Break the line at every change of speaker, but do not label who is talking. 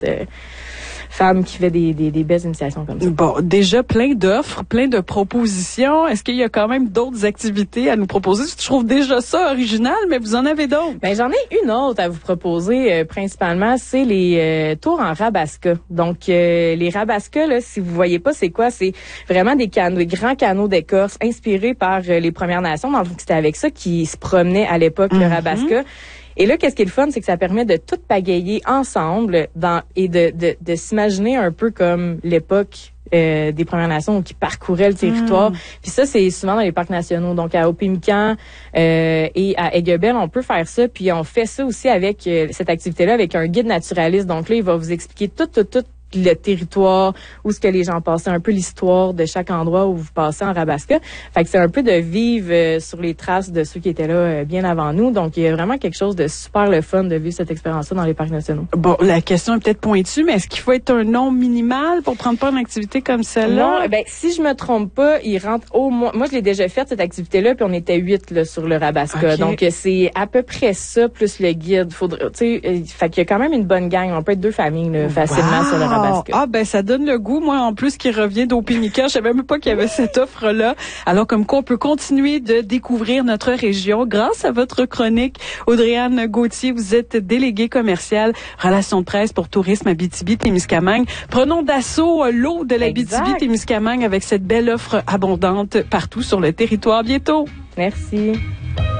femme qui fait des belles initiations comme ça.
Bon, déjà plein d'offres, plein de propositions. Est-ce qu'il y a quand même d'autres activités à nous proposer? Je trouve déjà ça original, mais vous en avez d'autres.
Ben, j'en ai une autre à vous proposer, principalement, c'est les tours en Rabasca. Donc, les Rabasca, là, si vous voyez pas c'est quoi, c'est vraiment des grands canaux d'écorce inspirés par les Premières Nations. Donc, c'était avec ça qu'ils se promenaient à l'époque, le Rabasca. Et là, qu'est-ce qui est le fun, c'est que ça permet de tout pagayer ensemble et de s'imaginer un peu comme l'époque des Premières Nations qui parcouraient le territoire. Puis ça, c'est souvent dans les parcs nationaux. Donc, à Opimican et à Aiguebelle, on peut faire ça. Puis on fait ça aussi avec cette activité-là, avec un guide naturaliste. Donc là, il va vous expliquer tout le territoire, où ce que les gens passaient, un peu l'histoire de chaque endroit où vous passez en Rabasca. Fait que c'est un peu de vivre sur les traces de ceux qui étaient là bien avant nous. Donc, il y a vraiment quelque chose de super le fun de vivre cette expérience-là dans les parcs nationaux.
Bon, la question est peut-être pointue, mais est-ce qu'il faut être un nombre minimal pour prendre part à une activité comme celle-là?
Non, ben, si je me trompe pas, il rentre au moins... Moi, je l'ai déjà fait, cette activité-là, puis on était 8 là, sur le Rabasca. Okay. Donc, c'est à peu près ça, plus le guide. Faudrait, tu sais, fait qu'il y a quand même une bonne gang. On peut être 2 familles là, facilement sur le Rabasca.
Ah, ben ça donne le goût. Moi, en plus, qui revient d'Opimican, je savais même pas qu'il y avait cette offre-là. Alors, comme quoi, on peut continuer de découvrir notre région grâce à votre chronique. Audrey-Anne Gauthier, vous êtes déléguée commerciale relations de presse pour Tourisme Abitibi-Témiscamingue. Prenons d'assaut l'eau de l'Abitibi-Témiscamingue avec cette belle offre abondante partout sur le territoire. À bientôt.
Merci.